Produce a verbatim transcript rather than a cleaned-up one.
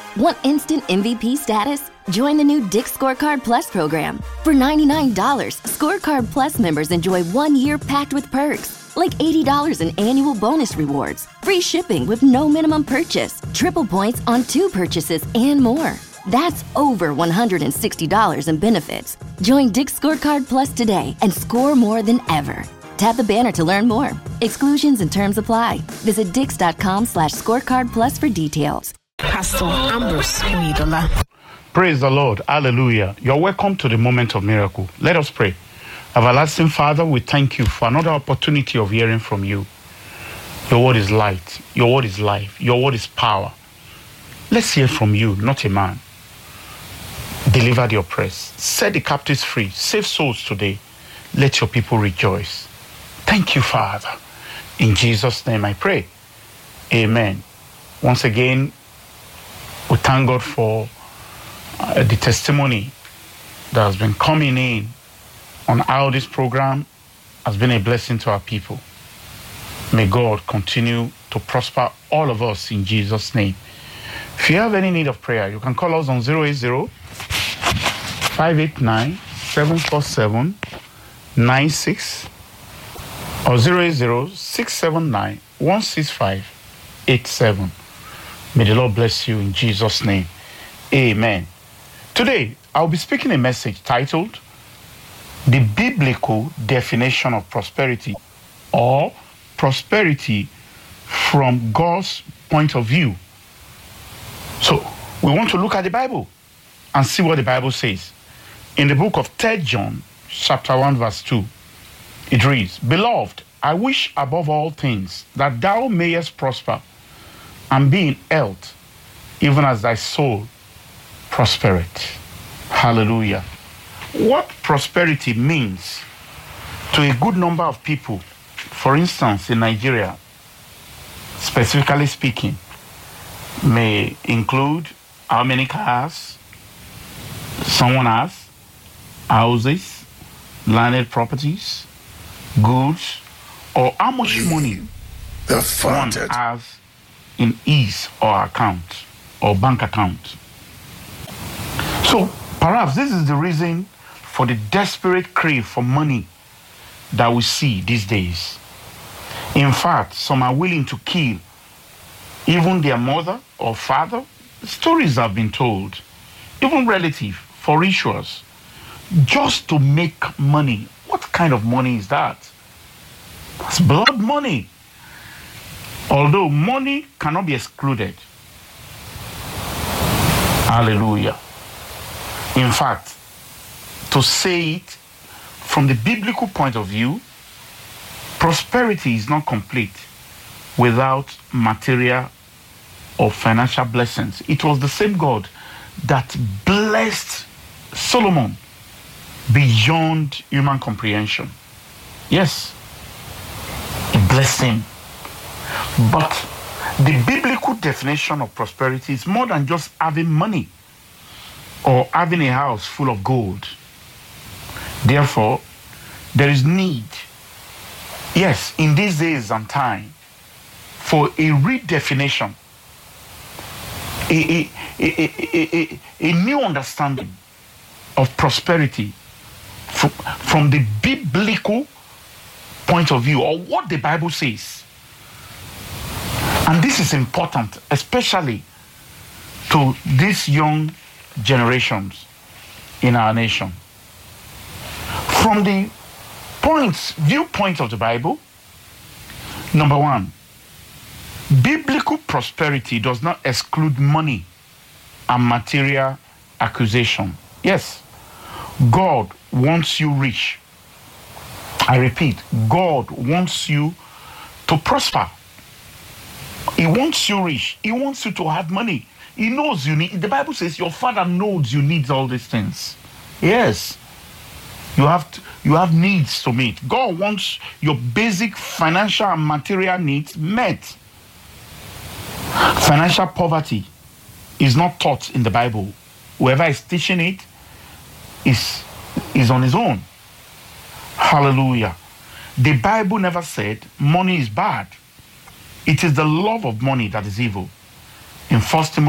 Want instant M V P status? Join the new Dick's Scorecard Plus program. For ninety-nine dollars, Scorecard Plus members enjoy one year packed with perks, like eighty dollars in annual bonus rewards, free shipping with no minimum purchase, triple points on two purchases, and more. That's over one hundred sixty dollars in benefits. Join Dick's Scorecard Plus today and score more than ever. Tap the banner to learn more. Exclusions and terms apply. Visit dix.com slash scorecard plus for details. Pastor Ambrose Oyedola. Praise the Lord. Hallelujah. You're welcome to the moment of miracle. Let us pray. Everlasting Father, we thank you for another opportunity of hearing from you. Your word is light. Your word is life. Your word is power. Let's hear from you, not a man. Deliver the oppressed. Set the captives free. Save souls today. Let your people rejoice. Thank you, Father. In Jesus' name I pray. Amen. Once again, we thank God for uh, the testimony that has been coming in on how this program has been a blessing to our people. May God continue to prosper all of us in Jesus' name. If you have any need of prayer, you can call us on zero eight zero, five eight nine, seven four seven, nine six or zero eight zero, six seven nine, one six five eight seven. May the Lord bless you in Jesus' name. Amen. Today, I'll be speaking a message titled, The Biblical Definition of Prosperity, or Prosperity from God's Point of View. So, we want to look at the Bible and see what the Bible says. In the book of Third John, chapter one, verse two, it reads, Beloved, I wish above all things that thou mayest prosper and be in health, even as thy soul prospereth. Hallelujah. What prosperity means to a good number of people, for instance, in Nigeria, specifically speaking, may include how many cars someone has, houses, landed properties, goods, or how much money one has in his or her account or bank account. So perhaps this is the reason for the desperate crave for money that we see these days. In fact, some are willing to kill even their mother or father. Stories have been told, even relative, for rituals, just to make money. What kind of money is that? It's blood money. Although money cannot be excluded. Hallelujah. In fact, to say it from the biblical point of view, prosperity is not complete without material or financial blessings. It was the same God that blessed Solomon beyond human comprehension. Yes, he blessed him. But the biblical definition of prosperity is more than just having money or having a house full of gold. Therefore, there is need, yes, in these days and time, for a redefinition, a, a, a, a, a, a new understanding of prosperity from, from the biblical point of view, or what the Bible says. And this is important, especially to these young generations in our nation. From the points, viewpoint of the Bible, number one, biblical prosperity does not exclude money and material acquisition. Yes, God wants you rich. I repeat, God wants you to prosper. He wants you rich. He wants you to have money. He knows you need. The Bible says your Father knows you need all these things. Yes. You have to, you have needs to meet. God wants your basic financial and material needs met. Financial poverty is not taught in the Bible. Whoever is teaching it is, is on his own. Hallelujah. The Bible never said money is bad. It is the love of money that is evil. In First Timothy